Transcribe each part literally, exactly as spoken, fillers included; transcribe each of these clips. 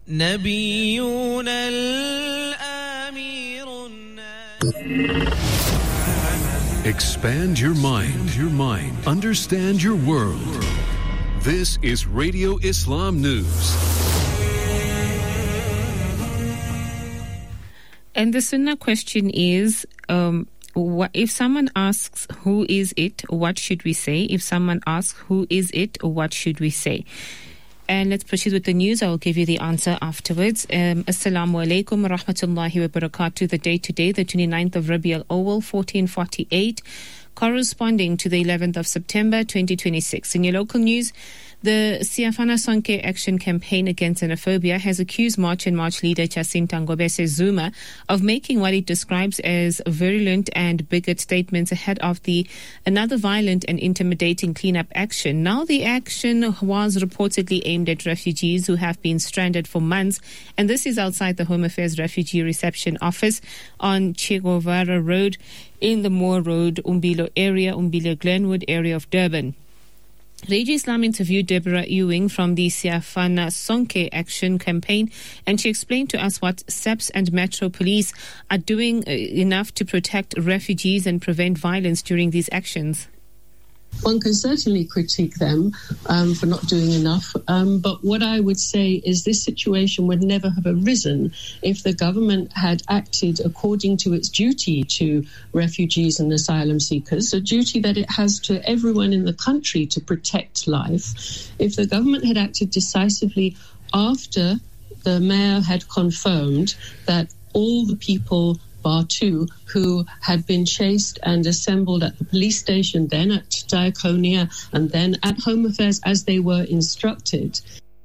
نبينا الأمير. Expand your mind, your mind. Understand your world. This is Radio Islam News. And the Sunnah question is, um, what, if someone asks, who is it, what should we say? If someone asks, who is it, what should we say? And let's proceed with the news. I will give you the answer afterwards. Um, Assalamu alaikum wa rahmatullahi wa barakatuh. The date today, the twenty-ninth of Rabi al-Awwal, fourteen forty-eight, corresponding to the eleventh of September, twenty twenty-six. In your local news, the Siafana Sonke Action Campaign Against Xenophobia has accused March and March leader Jacinta Ngobese Zuma of making what it describes as virulent and bigot statements ahead of the another violent and intimidating cleanup action. Now, the action was reportedly aimed at refugees who have been stranded for months, and this is outside the Home Affairs Refugee Reception Office on Che Guevara Road in the Moore Road, Umbilo area, Umbilo Glenwood area of Durban. Radio Islam interviewed Deborah Ewing from the Siafana Sonke Action Campaign, and she explained to us what S A P S and Metro Police are doing enough to protect refugees and prevent violence during these actions. One can certainly critique them um, for not doing enough, um, but what I would say is this situation would never have arisen if the government had acted according to its duty to refugees and asylum seekers, a duty that it has to everyone in the country to protect life. If the government had acted decisively after the mayor had confirmed that all the people bar two who had been chased and assembled at the police station, then at Diaconia, and then at Home Affairs as they were instructed.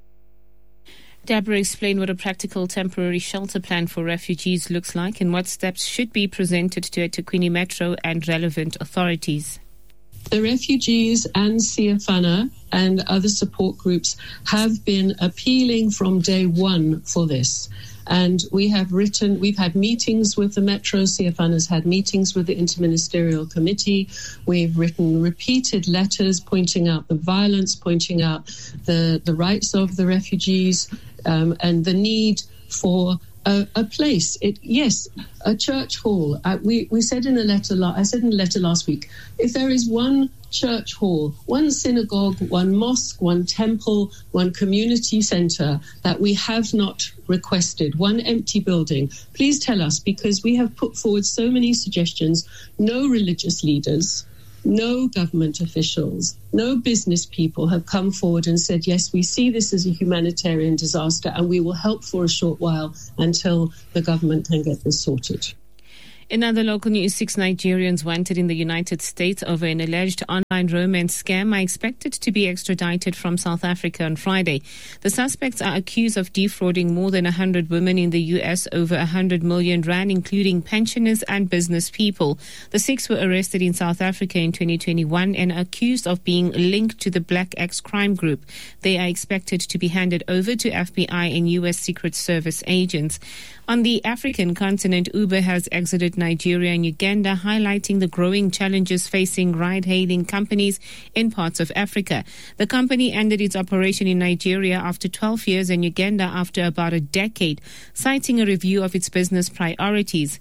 Deborah explained what a practical temporary shelter plan for refugees looks like and what steps should be presented to eThekwini Metro and relevant authorities. The refugees and Siafana and other support groups have been appealing from day one for this. And we have written, we've had meetings with the Metro, Siafana's had meetings with the Interministerial Committee. We've written repeated letters pointing out the violence, pointing out the, the rights of the refugees, um, and the need for a, a place. It, yes, a church hall. Uh, we, we said in a letter, I said in a letter last week, if there is one church hall, one synagogue, one mosque, one temple, one community centre that we have not requested, one empty building, please tell us, because we have put forward so many suggestions. No religious leaders, no government officials, no business people have come forward and said, yes, we see this as a humanitarian disaster and we will help for a short while until the government can get this sorted. In other local news, six Nigerians wanted in the United States over an alleged online romance scam are expected to be extradited from South Africa on Friday. The suspects are accused of defrauding more than one hundred women in the U S over one hundred million rand, including pensioners and business people. The six were arrested in South Africa in twenty twenty-one and accused of being linked to the Black X crime group. They are expected to be handed over to F B I and U S Secret Service agents. On the African continent, Uber has exited Nigeria and Uganda, highlighting the growing challenges facing ride-hailing companies in parts of Africa. The company ended its operation in Nigeria after twelve years and Uganda after about a decade, citing a review of its business priorities.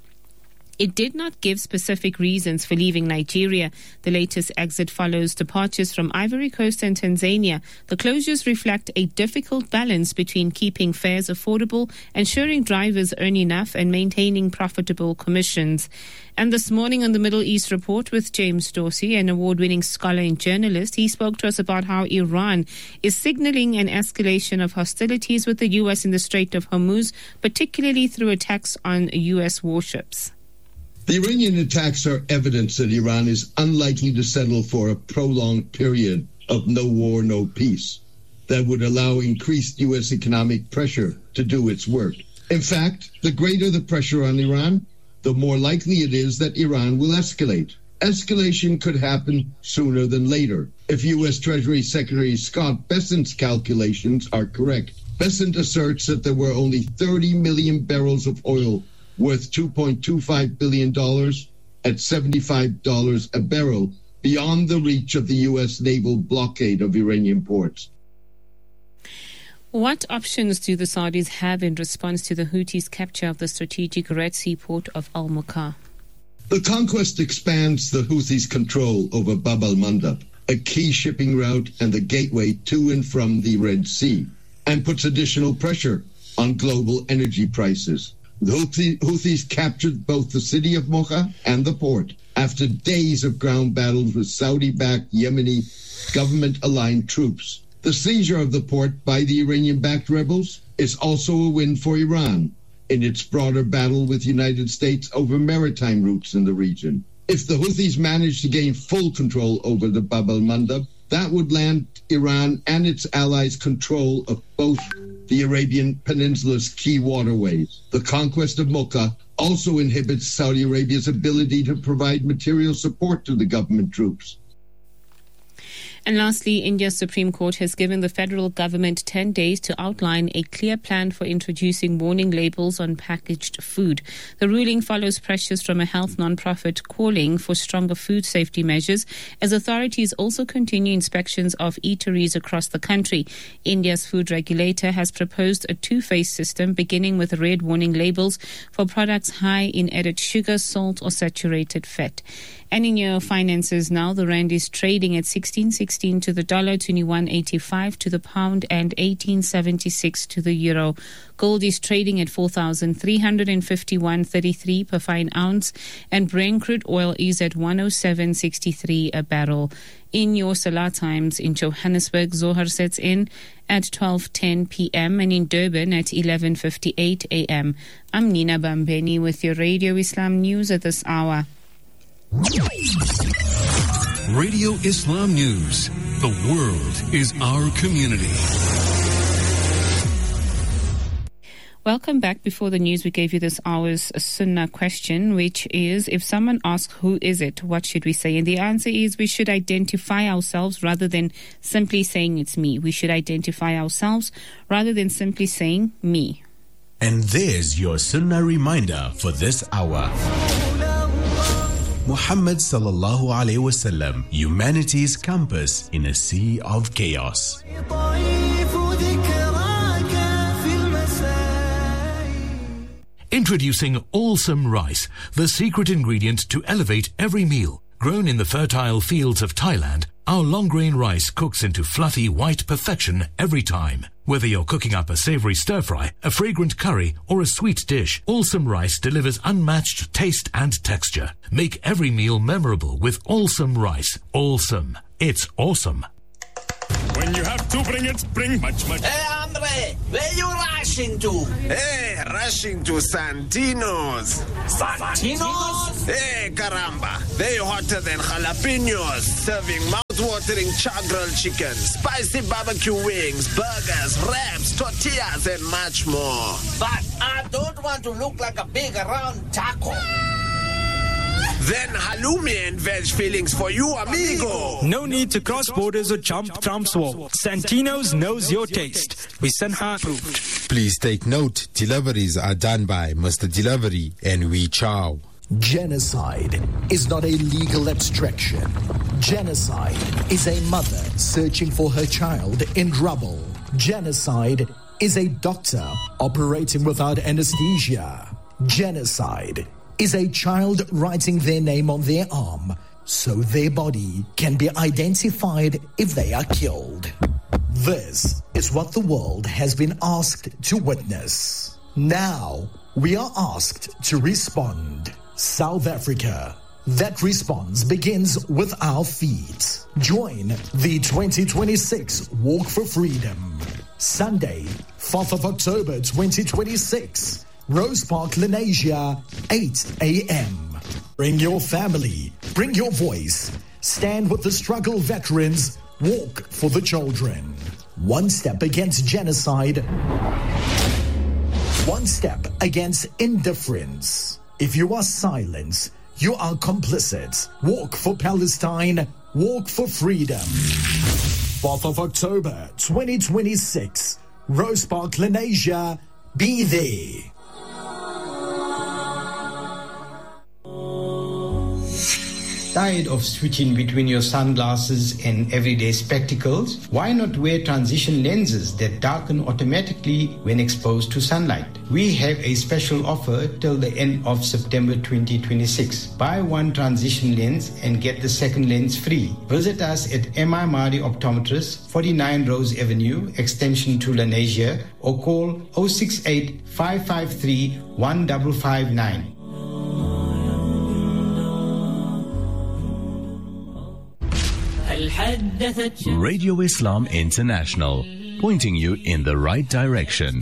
It did not give specific reasons for leaving Nigeria. The latest exit follows departures from Ivory Coast and Tanzania. The closures reflect a difficult balance between keeping fares affordable, ensuring drivers earn enough, and maintaining profitable commissions. And this morning on the Middle East Report with James Dorsey, an award-winning scholar and journalist, he spoke to us about how Iran is signaling an escalation of hostilities with the U S in the Strait of Hormuz, particularly through attacks on U S warships. The Iranian attacks are evidence that Iran is unlikely to settle for a prolonged period of no war, no peace that would allow increased U S economic pressure to do its work. In fact, the greater the pressure on Iran, the more likely it is that Iran will escalate. Escalation could happen sooner than later if U S Treasury Secretary Scott Bessent's calculations are correct. Bessent asserts that there were only thirty million barrels of oil worth two point two five billion dollars at seventy-five dollars a barrel beyond the reach of the U S naval blockade of Iranian ports. What options do the Saudis have in response to the Houthis' capture of the strategic Red Sea port of Al-Mukha? The conquest expands the Houthis' control over Bab al-Mandab, a key shipping route and the gateway to and from the Red Sea, and puts additional pressure on global energy prices. The Houthi, Houthis captured both the city of Mocha and the port after days of ground battles with Saudi-backed Yemeni government-aligned troops. The seizure of the port by the Iranian-backed rebels is also a win for Iran in its broader battle with the United States over maritime routes in the region. If the Houthis manage to gain full control over the Bab al-Mandab, that would land Iran and its allies control of both the Arabian Peninsula's key waterways. The conquest of Mocha also inhibits Saudi Arabia's ability to provide material support to the government troops. And lastly, India's Supreme Court has given the federal government ten days to outline a clear plan for introducing warning labels on packaged food. The ruling follows pressures from a health non-profit calling for stronger food safety measures as authorities also continue inspections of eateries across the country. India's food regulator has proposed a two-phase system beginning with red warning labels for products high in added sugar, salt or saturated fat. And in your finances now, the rand is trading at sixteen sixteen to the dollar, twenty-one eighty-five to the pound and eighteen seventy-six to the euro. Gold is trading at four thousand three hundred fifty-one thirty-three per fine ounce, and Brent crude oil is at one oh seven sixty-three a barrel. In your Salah times in Johannesburg, Zohar sets in at twelve ten p.m. and in Durban at eleven fifty-eight a.m. I'm Nina Bambeni with your Radio Islam News at this hour. Radio Islam News. The world is our community. Welcome back. Before the news, we gave you this hour's Sunnah question, which is, if someone asks, who is it? What should we say? And the answer is, we should identify ourselves rather than simply saying it's me. We should identify ourselves rather than simply saying me. And there's your Sunnah reminder for this hour. Muhammad sallallahu alayhi wasallam, humanity's compass in a sea of chaos. Introducing Allsome Rice, the secret ingredient to elevate every meal. Grown in the fertile fields of Thailand, our long-grain rice cooks into fluffy white perfection every time. Whether you're cooking up a savory stir-fry, a fragrant curry, or a sweet dish, Allsome Rice delivers unmatched taste and texture. Make every meal memorable with Allsome Rice. Allsome. It's awesome. When you have to bring it, bring much, much. Hey, Andre, where you rushing to? Hey, rushing to Santino's. Santino's? Hey, caramba. They hotter than jalapenos, serving mouth-watering char-grilled chicken, spicy barbecue wings, burgers, wraps, tortillas, and much more. But I don't want to look like a big round taco. Then halloumi and veg fillings for you, amigo. No need to cross borders or jump Trump's wall. Santino's knows your taste. We Sanha approved. Please take note, deliveries are done by Mister Delivery and We Chow. Genocide is not a legal abstraction. Genocide is a mother searching for her child in rubble. Genocide is a doctor operating without anesthesia. Genocide is a child writing their name on their arm so their body can be identified if they are killed. This is what the world has been asked to witness. Now, we are asked to respond. South Africa. That response begins with our feet. Join the twenty twenty-six Walk for Freedom. Sunday, fourth of October twenty twenty-six. Rose Park, Lenasia, eight a.m. Bring your family, bring your voice. Stand with the struggle veterans. Walk for the children. One step against genocide. One step against indifference. If you are silent, you are complicit. Walk for Palestine. Walk for freedom. fourth of October, twenty twenty-six. Rose Park, Lenasia. Be there. Tired of switching between your sunglasses and everyday spectacles? Why not wear transition lenses that darken automatically when exposed to sunlight? We have a special offer till the end of September twenty twenty-six. Buy one transition lens and get the second lens free. Visit us at M I Mahdi Optometrists, forty-nine Rose Avenue, extension to Lenasia, or call zero six eight, five five three, one five five nine. Radio Islam International, pointing you in the right direction.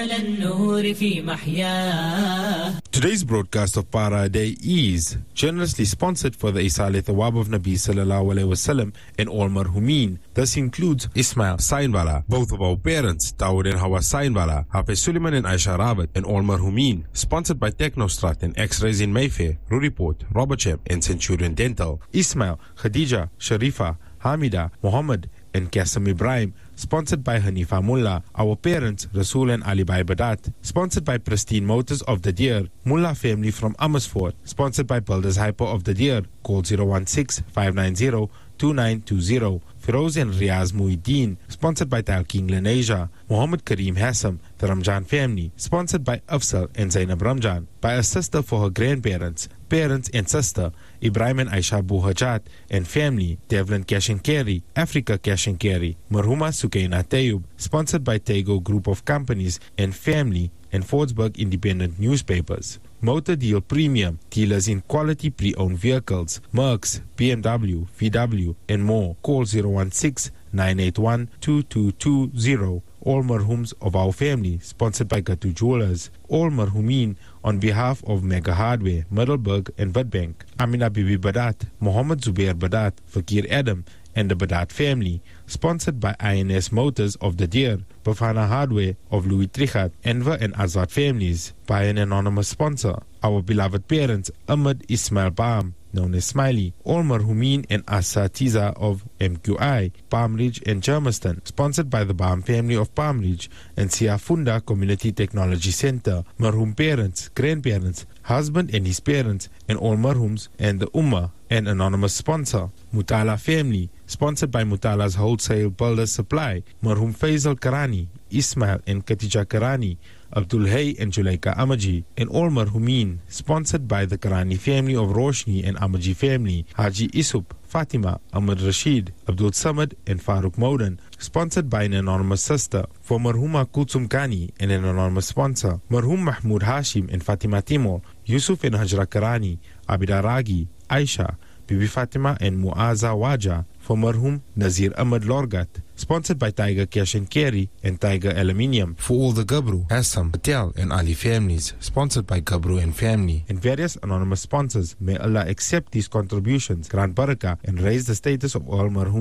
Today's broadcast of Para Day is generously sponsored for the Isal Thawab of Nabi Sallallahu Alaihi Wasallam and all marhumin. This includes Ismail Sainwala, both of our parents, Dawood and Hawa Sainwala, Hafiz Suleiman and Aisha Rabat, and all marhumin. Sponsored by Technostrat and X-Rays in Mayfair, Ruriport, Robertsham and Centurion Dental. Ismail, Khadija, Sharifa, Hamida, Muhammad and Qasim Ibrahim. Sponsored by Hanifa Mullah, our parents, Rasul and Ali Bhai Badat. Sponsored by Pristine Motors of the Deer, Mullah family from Amersfoort. Sponsored by Builders Hyper of the Deer. Call zero one six, five nine zero, two nine two zero. Firoz and Riaz Muhyiddin. Sponsored by Tal King Lenasia. Muhammad Kareem Hassam, the Ramjan family. Sponsored by Afsal and Zainab Ramjan. By a sister for her grandparents, parents and sister, Ibrahim and Aisha Buhajat, and family, Devlin Cash and Carry, Africa Cash and Carry, Marhuma Sukaina Tayub. Sponsored by Tego Group of Companies and family, and Fordsburg Independent Newspapers. Motor Deal Premium, dealers in quality pre-owned vehicles, Mercs, B M W, V W, and more. Call zero one six, nine eight one, two two two zero. All marhums of our family, sponsored by Gatu Jewelers. All marhumin on behalf of Mega Hardware, Middelburg and Witbank. Amina Bibi Badat, Mohammed Zubair Badat, Fakir Adam, and the Badat family. Sponsored by I N S Motors of the Deer, Bafana Hardware of Louis Trichat, Enver and Azad families. By an anonymous sponsor, our beloved parents, Ahmed Ismail Baam, known as Smiley, all marhumin and Asatiza of M Q I, Palm Ridge and Germiston. Sponsored by the Baam family of Palm Ridge and Siafunda Community Technology Center. Marhum parents, grandparents, husband and his parents, and all marhums and the Ummah. An anonymous sponsor, Mutala family, sponsored by Mutala's Wholesale Builders Supply. Marhum Faisal Karani, Ismail and Katija Karani, Abdul Hay and Julaika Amaji, and all marhumin, sponsored by the Karani family of Roshni and Amaji family, Haji Isup, Fatima, Ahmad Rashid, Abdul Samad and Farooq Maudan. Sponsored by an anonymous sister, for Marhuma Kulsum Kani and an anonymous sponsor, Marhum Mahmoud Hashim and Fatima Timor, Yusuf and Hajra Karani, Abida Ragi, Aisha, Bibi Fatima and Muaza Waja. For Marhum Nazir Ahmad Lorgat. Sponsored by Tiger Cash and Carry and Tiger Aluminium. For all the Gabru, Assam, Patel and Ali families. Sponsored by Gabru and family. And various anonymous sponsors. May Allah accept these contributions, grant barakah, and raise the status of all marhum